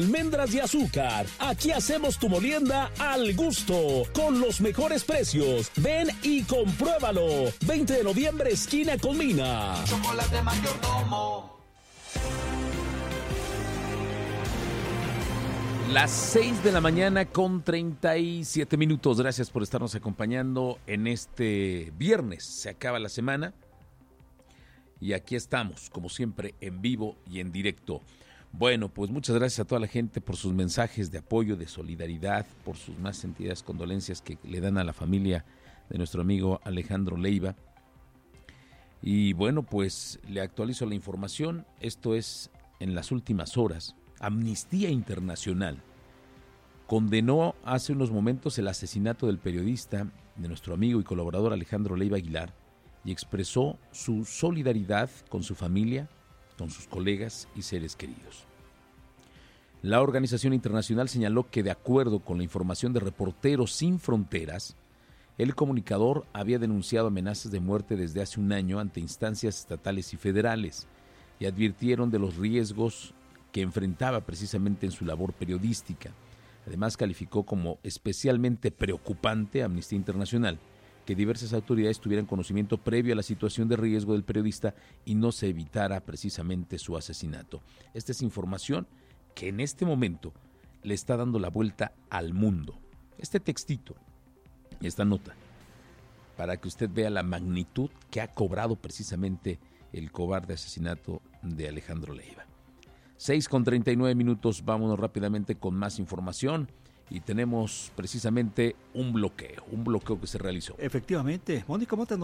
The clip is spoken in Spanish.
Almendras de azúcar. Aquí hacemos tu molienda al gusto, con los mejores precios. Ven y compruébalo. 20 de noviembre, esquina con Mina. Chocolate Mayordomo. Las 6 de la mañana con 37 minutos. Gracias por estarnos acompañando en este viernes. Se acaba la semana y aquí estamos, como siempre, en vivo y en directo. Bueno, pues muchas gracias a toda la gente por sus mensajes de apoyo, de solidaridad, por sus más sentidas condolencias que le dan a la familia de nuestro amigo Alejandro Leiva. Y bueno, pues le actualizo la información. Esto es en las últimas horas. Amnistía Internacional condenó hace unos momentos el asesinato del periodista, de nuestro amigo y colaborador Alejandro Leiva Aguilar, y expresó su solidaridad con su familia, con sus colegas y seres queridos. La organización internacional señaló que, de acuerdo con la información de Reporteros Sin Fronteras, el comunicador había denunciado amenazas de muerte desde hace un año ante instancias estatales y federales, y advirtieron de los riesgos que enfrentaba precisamente en su labor periodística. Además, calificó como especialmente preocupante a Amnistía Internacional que diversas autoridades tuvieran conocimiento previo a la situación de riesgo del periodista y no se evitara precisamente su asesinato. Esta es información que en este momento le está dando la vuelta al mundo. Este textito, esta nota, para que usted vea la magnitud que ha cobrado precisamente el cobarde asesinato de Alejandro Leiva. 6:39 minutos, vámonos rápidamente con más información y tenemos precisamente un bloqueo que se realizó. Efectivamente, Mónica Mota